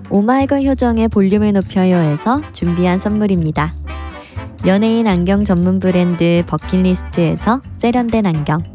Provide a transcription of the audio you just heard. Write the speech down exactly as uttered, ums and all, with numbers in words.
오마이걸 효정의 볼륨을 높여요에서 준비한 선물입니다. 연예인 안경 전문 브랜드 버킷리스트에서 세련된 안경,